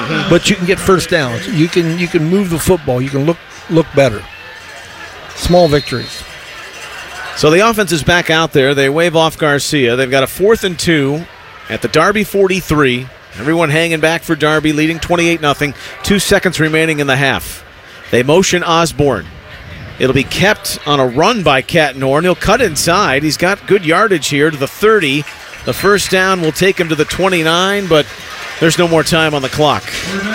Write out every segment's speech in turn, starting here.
but you can get first downs. You can move the football. You can look better. Small victories. So the offense is back out there. They wave off Garcia. They've got a 4th and 2 at the Darby 43. Everyone hanging back for Darby, leading 28-0. 2 seconds remaining in the half. They motion Osborne. It'll be kept on a run by Catnorn. He'll cut inside. He's got good yardage here to the 30. The first down will take him to the 29, but there's no more time on the clock.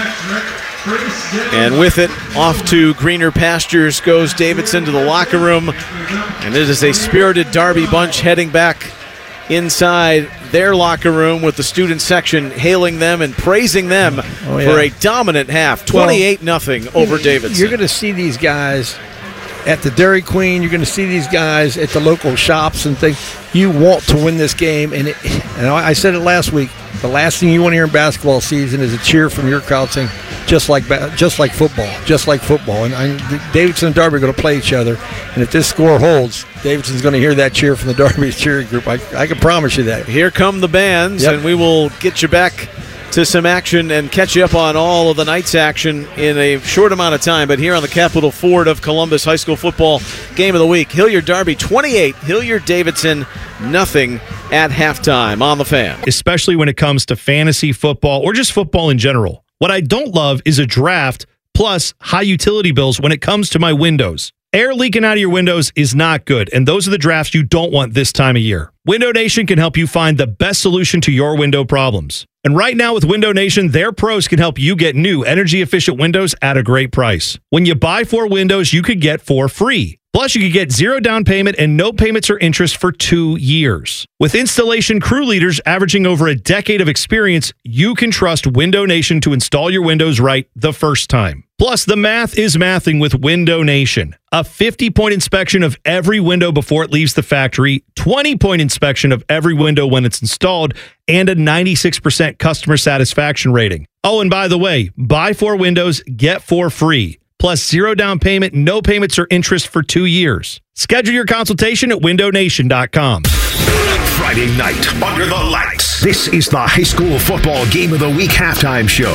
And with it, off to greener pastures goes Davidson to the locker room. And it is a spirited Darby bunch heading back inside their locker room with the student section hailing them and praising them for a dominant half. 28-0 over Davidson. You're going to see these guys at the Dairy Queen. You're going to see these guys at the local shops and things. You want to win this game. And I said it last week. The last thing you want to hear in basketball season is a cheer from your crowd saying, just like football. And Davidson and Darby are going to play each other. And if this score holds, Davidson's going to hear that cheer from the Darby cheering group. I can promise you that. Here come the bands, and we will get you back to some action and catch you up on all of the night's action in a short amount of time. But here on the Capitol Ford of Columbus High School Football Game of the Week, Hilliard-Darby 28, Hilliard-Davidson nothing at halftime on the Fan. Especially when it comes to fantasy football or just football in general. What I don't love is a draft plus high utility bills when it comes to my windows. Air leaking out of your windows is not good, and those are the drafts you don't want this time of year. Window Nation can help you find the best solution to your window problems. And right now with Window Nation, their pros can help you get new energy-efficient windows at a great price. When you buy 4 windows, you could get 4 free. Plus, you could get 0 down payment and no payments or interest for 2 years. With installation crew leaders averaging over a decade of experience, you can trust Window Nation to install your windows right the first time. Plus, the math is mathing with Window Nation. A 50-point inspection of every window before it leaves the factory, 20-point inspection of every window when it's installed, and a 96% customer satisfaction rating. Oh, and by the way, buy 4 windows, get 4 free. Plus 0 down payment, no payments or interest for 2 years. Schedule your consultation at windownation.com. Friday night, under the lights. This is the High School Football Game of the Week halftime show.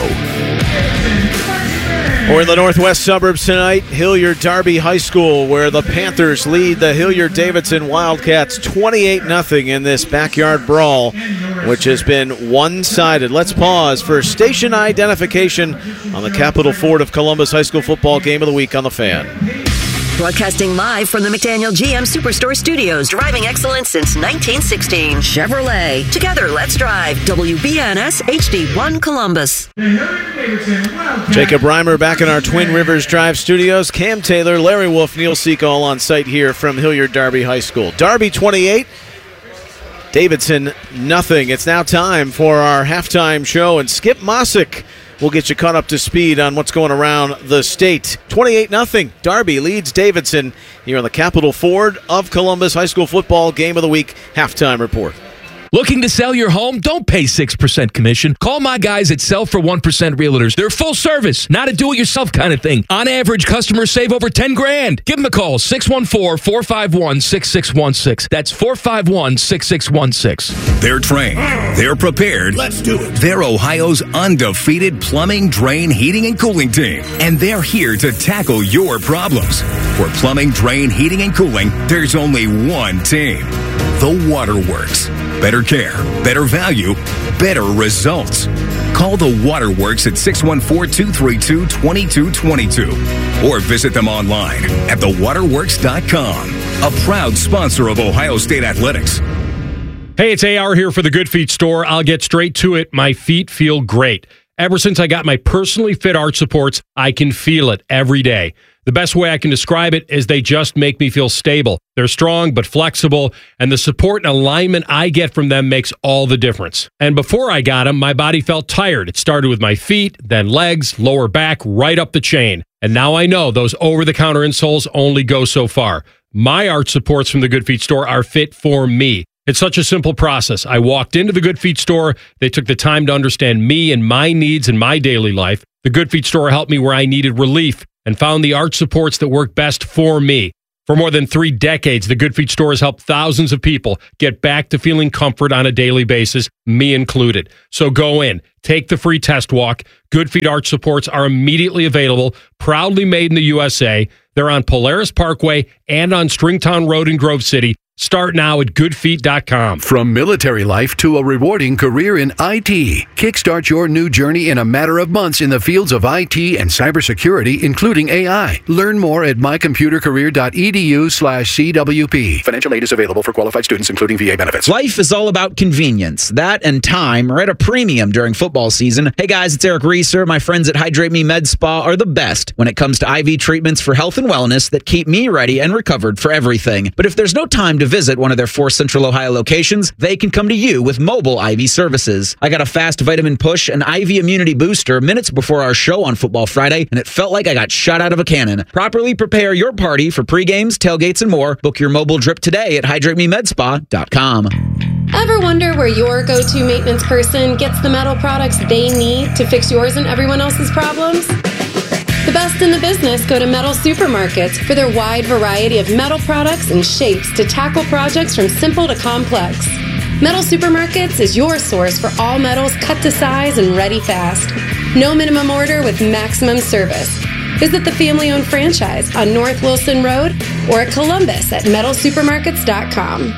We're in the northwest suburbs tonight, Hilliard-Darby High School, where the Panthers lead the Hilliard-Davidson Wildcats 28-0 in this backyard brawl, which has been one-sided. Let's pause for station identification on the Capitol Ford of Columbus High School Football Game of the Week on the Fan. Broadcasting live from the McDaniel GM Superstore Studios. Driving excellence since 1916. Chevrolet. Together, let's drive. WBNS HD1 Columbus. Jacob Reimer back in our Twin Rivers Drive studios. Cam Taylor, Larry Wolf, Neil Seek all on site here from Hilliard-Darby High School. Darby 28, Davidson nothing. It's now time for our halftime show, and Skip Mossick will get you caught up to speed on what's going around the state. 28-0. Darby leads Davidson here on the Capitol Ford of Columbus High School Football Game of the Week halftime report. Looking to sell your home? Don't pay 6% commission. Call my guys at Sell for 1% Realtors. They're full service, not a do-it-yourself kind of thing. On average, customers save over $10,000. Give them a call, 614-451-6616. That's 451-6616. They're trained. They're prepared. Let's do it. They're Ohio's undefeated plumbing, drain, heating, and cooling team. And they're here to tackle your problems. For plumbing, drain, heating, and cooling, there's only one team. The Waterworks. Better care, better value, better results. Call the Waterworks at 614-232-2222 or visit them online at thewaterworks.com. A proud sponsor of Ohio State Athletics. Hey, it's AR here for the Good Feet store. I'll get straight to it. My feet feel great. Ever since I got my personally fit arch supports, I can feel it every day. The best way I can describe it is they just make me feel stable. They're strong but flexible, and the support and alignment I get from them makes all the difference. And before I got them, my body felt tired. It started with my feet, then legs, lower back, right up the chain. And now I know those over-the-counter insoles only go so far. My arch supports from the Good Feet store are fit for me. It's such a simple process. I walked into the Good Feet store. They took the time to understand me and my needs in my daily life. The Good Feet store helped me where I needed relief and found the arch supports that work best for me. For more than 3 decades, the Good Feet store has helped thousands of people get back to feeling comfort on a daily basis, me included. So go in, take the free test walk. Good Feet arch supports are immediately available, proudly made in the USA. They're on Polaris Parkway and on Stringtown Road in Grove City. Start now at goodfeet.com. From military life to a rewarding career in IT, kickstart your new journey in a matter of months in the fields of IT and cybersecurity, including AI. Learn more at mycomputercareer.edu/CWP. Financial aid is available for qualified students, including VA benefits. Life is all about convenience. That and time are at a premium during football season. Hey guys, it's Eric Reeser. My friends at Hydrate Me Med Spa are the best when it comes to IV treatments for health and wellness that keep me ready and recovered for everything. But if there's no time to visit one of their 4 Central Ohio locations, they can come to you with mobile IV services. I got a fast vitamin push and IV immunity booster minutes before our show on Football Friday, and it felt like I got shot out of a cannon. Properly prepare your party for pre-games, tailgates, and more. Book your mobile drip today at hydratememedspa.com. Ever wonder where your go-to maintenance person gets the metal products they need to fix yours and everyone else's problems? The best in the business go to Metal Supermarkets for their wide variety of metal products and shapes to tackle projects from simple to complex. Metal Supermarkets is your source for all metals cut to size and ready fast. No minimum order with maximum service. Visit the family-owned franchise on North Wilson Road or at Columbus at metalsupermarkets.com.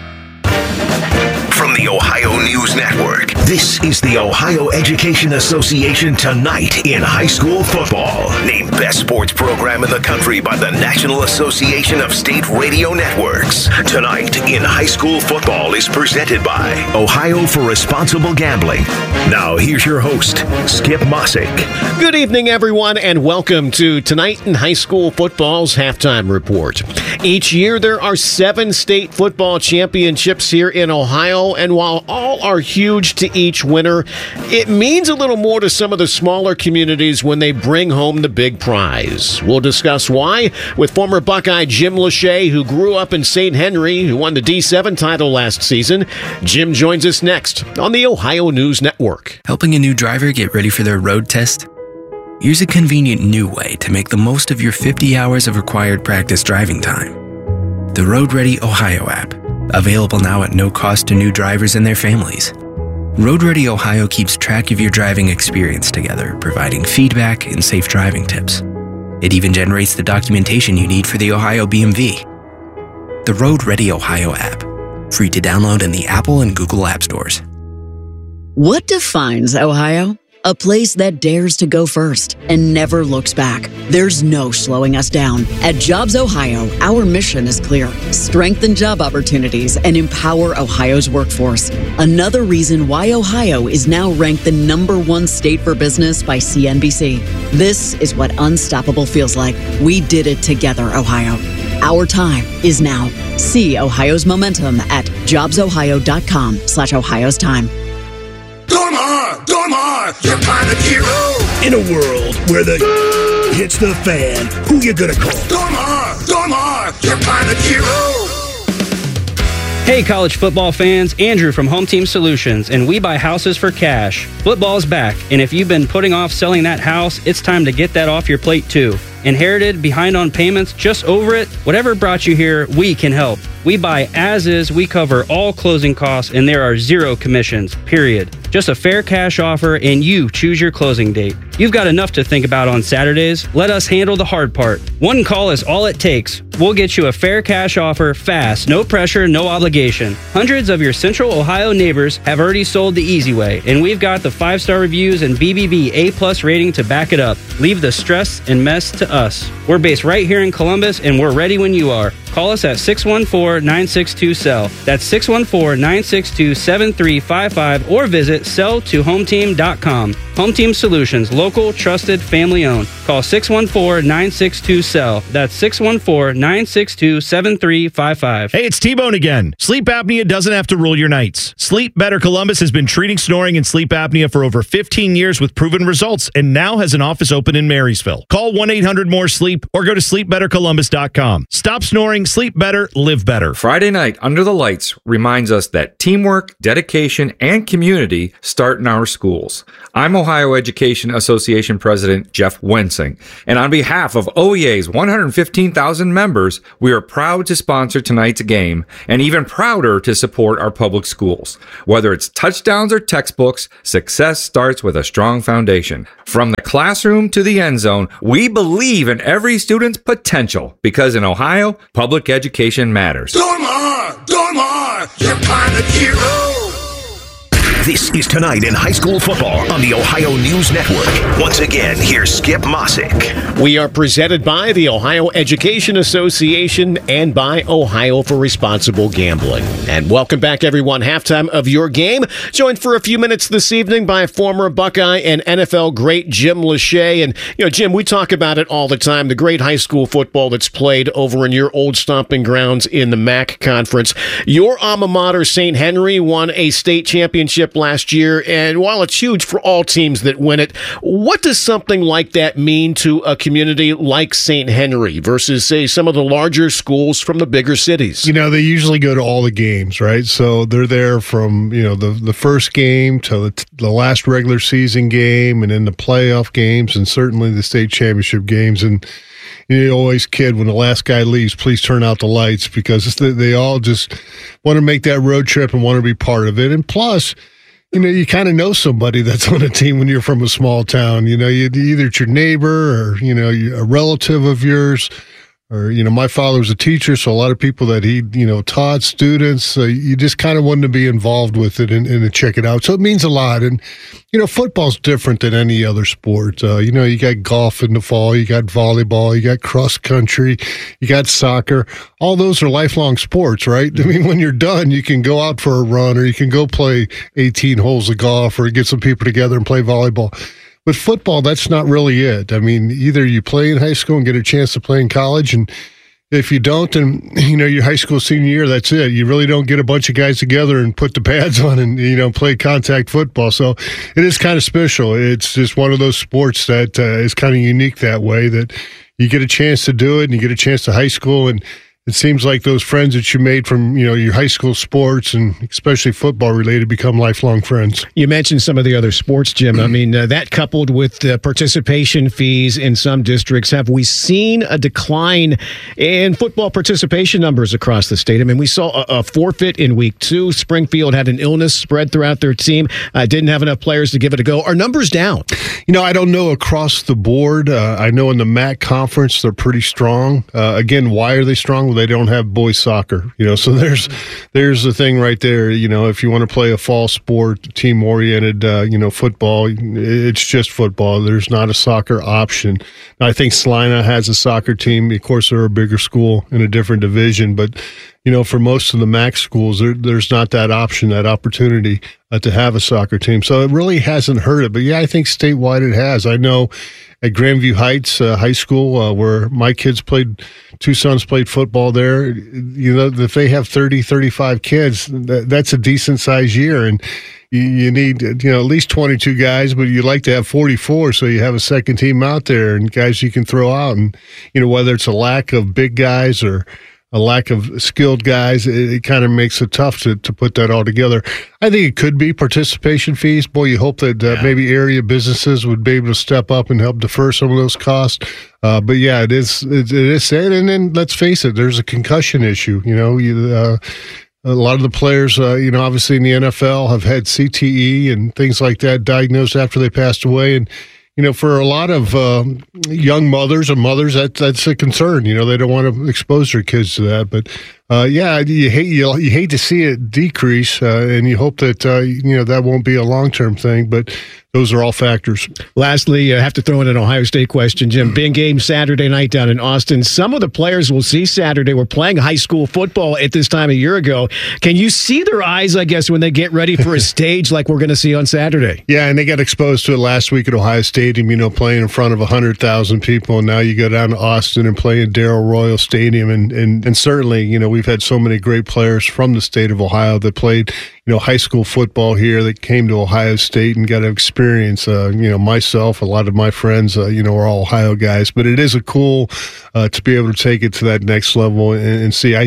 From the Ohio News Network, this is the Ohio Education Association Tonight in High School Football. Named Best Sports Program in the Country by the National Association of State Radio Networks. Tonight in High School Football is presented by Ohio for Responsible Gambling. Now here's your host, Skip Mossick. Good evening, everyone, and welcome to Tonight in High School Football's Halftime Report. Each year, there are 7 state football championships here in Ohio, and while all are huge to each winner, it means a little more to some of the smaller communities when they bring home the big prize. We'll discuss why with former Buckeye Jim Lachey, who grew up in St. Henry, who won the D7 title last season. Jim joins us next on the Ohio News Network. Helping a new driver get ready for their road test? Here's a convenient new way to make the most of your 50 hours of required practice driving time. The Road Ready Ohio app, available now at no cost to new drivers and their families. Road Ready Ohio keeps track of your driving experience together, providing feedback and safe driving tips. It even generates the documentation you need for the Ohio BMV. The Road Ready Ohio app, free to download in the Apple and Google App Stores. What defines Ohio? A place that dares to go first and never looks back. There's no slowing us down. At Jobs Ohio, our mission is clear. Strengthen job opportunities and empower Ohio's workforce. Another reason why Ohio is now ranked the #1 state for business by CNBC. This is what unstoppable feels like. We did it together, Ohio. Our time is now. See Ohio's momentum at jobsohio.com/Ohio's time. Dormar, your kind of hero. In a world where the hits the fan, who you gonna call? Dormar, your kind of hero. Hey college football fans, Andrew from Home Team Solutions, and we buy houses for cash. Football's back, and if you've been putting off selling that house, it's time to get that off your plate too. Inherited, behind on payments, just over it? Whatever brought you here, we can help. We buy as is, we cover all closing costs, and there are 0 commissions, period. Just a fair cash offer, and you choose your closing date. You've got enough to think about on Saturdays. Let us handle the hard part. One call is all it takes. We'll get you a fair cash offer fast, no pressure, no obligation. Hundreds of your Central Ohio neighbors have already sold the easy way, and we've got the 5-star reviews and BBB A+ rating to back it up. Leave the stress and mess to us. We're based right here in Columbus, and we're ready when you are. Call us at 614-962-SELL. That's 614-962-7355, or visit sell2hometeam.com. Home Team Solutions, local, trusted, family owned. Call 614-962-SELL. That's 614-962-7355. Hey, it's T-Bone again. Sleep apnea doesn't have to rule your nights. Sleep Better Columbus has been treating snoring and sleep apnea for over 15 years with proven results, and now has an office open in Marysville. Call 1-800-MORE-SLEEP or go to sleepbettercolumbus.com. Stop snoring, sleep better, live better. Friday night Under the Lights reminds us that teamwork, dedication, and community start in our schools. I'm Ohio Education Association President Jeff Wensing, and on behalf of OEA's 115,000 members, members, we are proud to sponsor tonight's game and even prouder to support our public schools. Whether it's touchdowns or textbooks, success starts with a strong foundation. From the classroom to the end zone, we believe in every student's potential because in Ohio, public education matters. Dormar, your pilot hero. This is Tonight in High School Football on the Ohio News Network. Once again, here's Skip Mossick. We are presented by the Ohio Education Association and by Ohio for Responsible Gambling. And welcome back, everyone. Halftime of your game. Joined for a few minutes this evening by former Buckeye and NFL great Jim Lachey. And, Jim, we talk about it all the time, the great high school football that's played over in your old stomping grounds in the MAC Conference. Your alma mater, St. Henry, won a state championship last year, and while it's huge for all teams that win it, what does something like that mean to a community like St. Henry versus, say, some of the larger schools from the bigger cities? They usually go to all the games, right? So they're there from, the first game to the last regular season game, and then the playoff games, and certainly the state championship games. And you always kid when the last guy leaves, please turn out the lights, because they all just want to make that road trip and want to be part of it. And plus, you kind of know somebody that's on a team when you're from a small town. Either it's your neighbor or, a relative of yours. Or, my father was a teacher, so a lot of people that he, taught students, you just kind of wanted to be involved with it and to check it out. So it means a lot. And, football's different than any other sport. You got golf in the fall, you got volleyball, you got cross country, you got soccer. All those are lifelong sports, right? I mean, when you're done, you can go out for a run, or you can go play 18 holes of golf, or get some people together and play volleyball. With football, that's not really it. I mean, either you play in high school and get a chance to play in college, and if you don't, then, your high school senior year, that's it. You really don't get a bunch of guys together and put the pads on and, play contact football. So it is kind of special. It's just one of those sports that is kind of unique that way, that you get a chance to do it, and you get a chance to high school, and it seems like those friends that you made from, your high school sports, and especially football related, become lifelong friends. You mentioned some of the other sports, Jim. I mean, that coupled with the participation fees in some districts, have we seen a decline in football participation numbers across the state? I mean, we saw a forfeit in week 2. Springfield had an illness spread throughout their team. Didn't have enough players to give it a go. Are numbers down? I don't know across the board. I know in the MAC conference, they're pretty strong. Again, why are they strong? Well, they don't have boys soccer, so there's the thing right there. If you want to play a fall sport, team oriented, football, it's just football. There's not a soccer option. I think Salina has a soccer team. Of course, they're a bigger school in a different division, but for most of the MAC schools, there's not that option, that opportunity to have a soccer team. So it really hasn't hurt it. But yeah, I think statewide it has. I know at Grandview Heights High School, where my kids two sons played football there, if they have 30, 35 kids, that's a decent size year. And you need, at least 22 guys, but you'd like to have 44, so you have a second team out there and guys you can throw out. And, whether it's a lack of big guys or a lack of skilled guys, it kind of makes it tough to put that all together. I think it could be participation fees. Boy, you hope that maybe area businesses would be able to step up and help defer some of those costs. But yeah, it is sad. And then let's face it, there's a concussion issue. A lot of the players, obviously in the NFL have had CTE and things like that diagnosed after they passed away. And for a lot of young mothers and mothers, that's a concern. They don't want to expose their kids to that. But you hate to see it decrease, and you hope that that won't be a long-term thing. But those are all factors. Lastly, I have to throw in an Ohio State question, Jim. Big game Saturday night down in Austin. Some of the players we'll see Saturday were playing high school football at this time a year ago. Can you see their eyes, I guess, when they get ready for a stage like we're going to see on Saturday? Yeah, and they got exposed to it last week at Ohio Stadium, playing in front of 100,000 people. And now you go down to Austin and play in Darrell Royal Stadium. And certainly, we've had so many great players from the state of Ohio that played, high school football here, that came to Ohio State and got to experience, myself, a lot of my friends, are all Ohio guys. But it is a cool to be able to take it to that next level and see.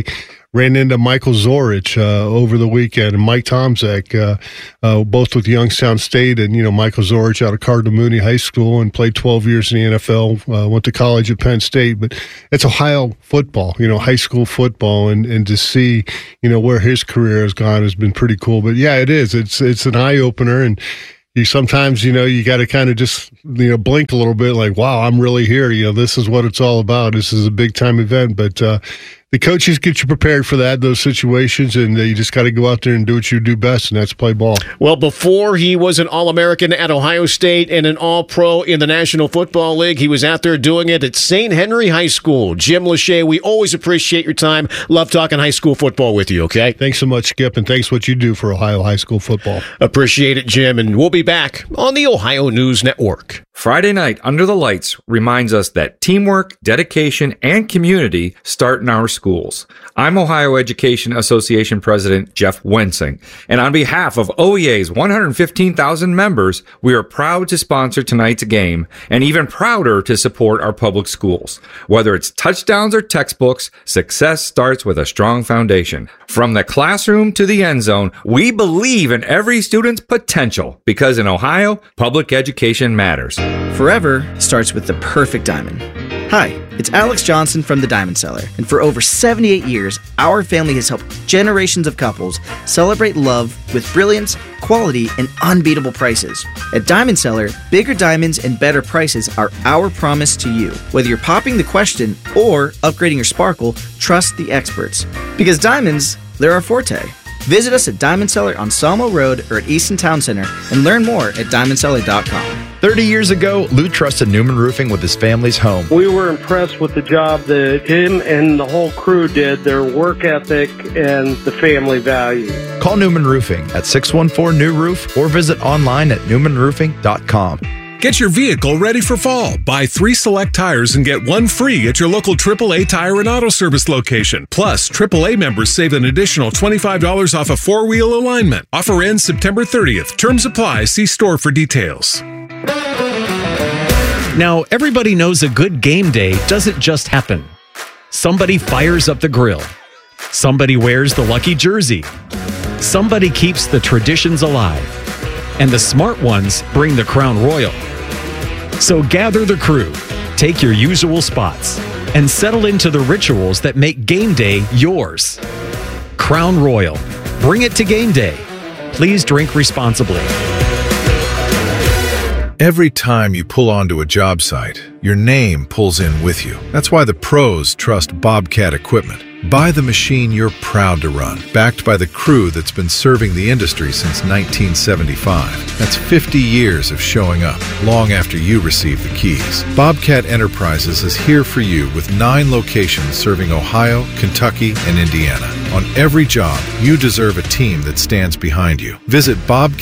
ran into Michael Zorich over the weekend, and Mike Tomczak, both with Youngstown State, and Michael Zorich out of Cardinal Mooney High School and played 12 years in the NFL. Went to college at Penn State, but it's Ohio football, high school football, and to see where his career has gone has been pretty cool. But yeah, it is. It's an eye opener, and you sometimes, you got to kind of just, blink a little bit like, wow, I'm really here. This is what it's all about. This is a big time event. But the coaches get you prepared for those situations, and you just got to go out there and do what you do best, and that's play ball. Well, before he was an All-American at Ohio State and an All-Pro in the National Football League, he was out there doing it at St. Henry High School. Jim Lachey, we always appreciate your time. Love talking high school football with you, okay? Thanks so much, Skip, and thanks what you do for Ohio high school football. Appreciate it, Jim, and we'll be back on the Ohio News Network. Friday night Under the Lights reminds us that teamwork, dedication, and community start in our schools. I'm Ohio Education Association President Jeff Wensing, and on behalf of OEA's 115,000 members, we are proud to sponsor tonight's game and even prouder to support our public schools. Whether it's touchdowns or textbooks, success starts with a strong foundation. From the classroom to the end zone, we believe in every student's potential because in Ohio, public education matters. Forever starts with the perfect diamond. Hi, it's Alex Johnson from the Diamond Cellar, and for over 78 years, our family has helped generations of couples celebrate love with brilliance, quality, and unbeatable prices. At Diamond Cellar, bigger diamonds and better prices are our promise to you. Whether you're popping the question or upgrading your sparkle, trust the experts. Because diamonds, they're our forte. Visit us at Diamond Cellar on Sawmill Road or at Easton Town Center and learn more at diamondcellar.com. 30 years ago, Lou trusted Newman Roofing with his family's home. We were impressed with the job that him and the whole crew did, their work ethic and the family value. Call Newman Roofing at 614-NEW-ROOF or visit online at newmanroofing.com. Get your vehicle ready for fall. Buy 3 select tires and get 1 free at your local AAA Tire and Auto Service location. Plus, AAA members save an additional $25 off a 4-wheel alignment. Offer ends September 30th. Terms apply. See store for details. Now, everybody knows a good game day doesn't just happen. Somebody fires up the grill. Somebody wears the lucky jersey. Somebody keeps the traditions alive. And the smart ones bring the Crown Royal. So gather the crew, take your usual spots, and settle into the rituals that make game day yours. Crown Royal. Bring it to game day. Please drink responsibly. Every time you pull onto a job site, your name pulls in with you. That's why the pros trust Bobcat equipment. Buy the machine you're proud to run, backed by the crew that's been serving the industry since 1975. That's 50 years of showing up, long after you receive the keys. Bobcat Enterprises is here for you with 9 locations serving Ohio, Kentucky, and Indiana. On every job, you deserve a team that stands behind you. Visit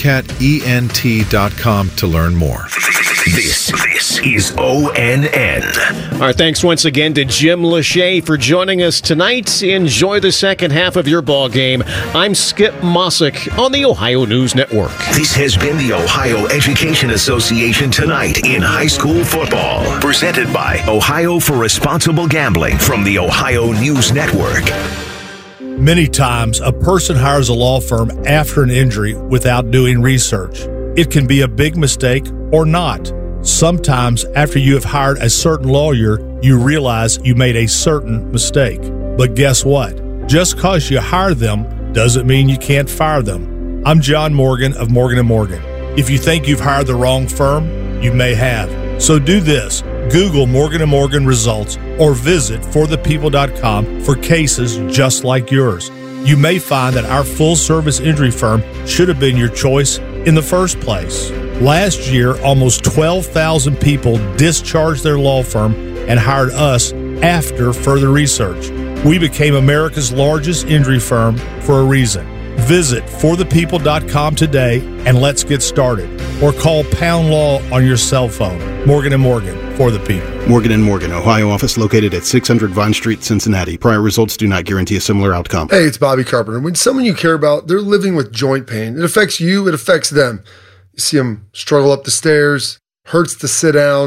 bobcatent.com to learn more. This is ONN. All right, thanks once again to Jim Lachey for joining us tonight. Enjoy the second half of your ball game. I'm Skip Mossick on the Ohio News Network. This has been the Ohio Education Association Tonight in High School Football. Presented by Ohio for Responsible Gambling from the Ohio News Network. Many times, a person hires a law firm after an injury without doing research. It can be a big mistake or not. Sometimes, after you have hired a certain lawyer, you realize you made a certain mistake. But guess what? Just because you hire them doesn't mean you can't fire them. I'm John Morgan of Morgan & Morgan. If you think you've hired the wrong firm, you may have. So do this. Google Morgan & Morgan results or visit forthepeople.com for cases just like yours. You may find that our full-service injury firm should have been your choice in the first place. Last year, almost 12,000 people discharged their law firm and hired us after further research. We became America's largest injury firm for a reason. Visit forthepeople.com today and let's get started. Or call Pound Law on your cell phone. Morgan & Morgan, for the people. Morgan & Morgan, Ohio office located at 600 Vine Street, Cincinnati. Prior results do not guarantee a similar outcome. Hey, it's Bobby Carpenter. When someone you care about, they're living with joint pain, it affects you, it affects them. You see them struggle up the stairs, hurts to sit down,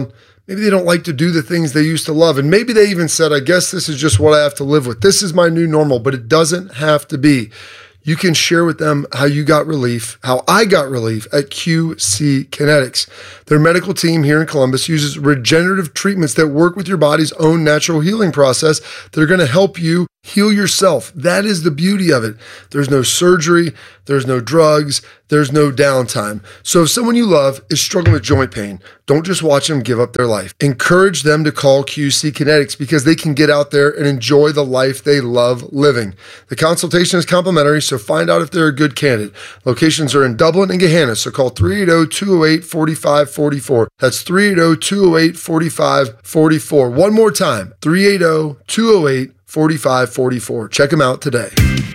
Maybe they don't like to do the things they used to love. And maybe they even said, I guess this is just what I have to live with. This is my new normal, but it doesn't have to be. You can share with them how you got relief, how I got relief at QC Kinetics. Their medical team here in Columbus uses regenerative treatments that work with your body's own natural healing process that are going to help you heal yourself. That is the beauty of it. There's no surgery, there's no drugs, there's no downtime. So if someone you love is struggling with joint pain, don't just watch them give up their life. Encourage them to call QC Kinetics because they can get out there and enjoy the life they love living. The consultation is complimentary, so find out if they're a good candidate. Locations are in Dublin and Gahanna, so call 380-208-4544. That's 380-208-4544. One more time, 380-208-4544. Check them out today.